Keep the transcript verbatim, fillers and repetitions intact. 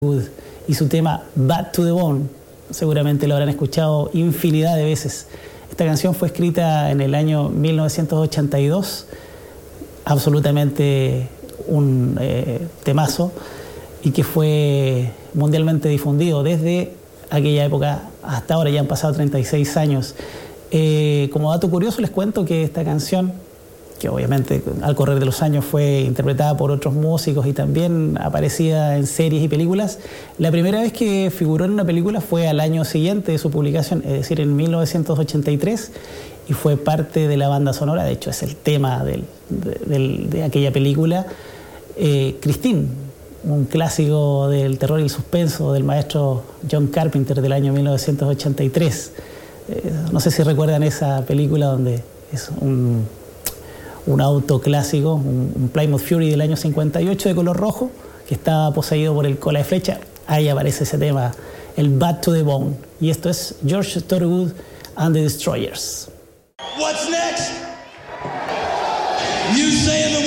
y su tema Bad to the Bone. Seguramente lo habrán escuchado infinidad de veces. Esta canción fue escrita en el año mil novecientos ochenta y dos, absolutamente un eh, temazo, y que fue mundialmente difundido desde aquella época hasta ahora. Ya han pasado treinta y seis años. Eh, como dato curioso les cuento que esta canción, que obviamente al correr de los años fue interpretada por otros músicos y también aparecida en series y películas, la primera vez que figuró en una película fue al año siguiente de su publicación, es decir, en mil novecientos ochenta y tres, y fue parte de la banda sonora. De hecho, es el tema del, de, del, de aquella película, eh, Christine, un clásico del terror y el suspenso del maestro John Carpenter del año mil novecientos ochenta y tres. Eh, no sé si recuerdan esa película donde es un... un auto clásico, un, un Plymouth Fury del año cincuenta y ocho de color rojo, que estaba poseído por el cola de flecha. Ahí aparece ese tema, el Bad to the Bone. Y esto es George Thorogood and the Destroyers. What's next? You saying the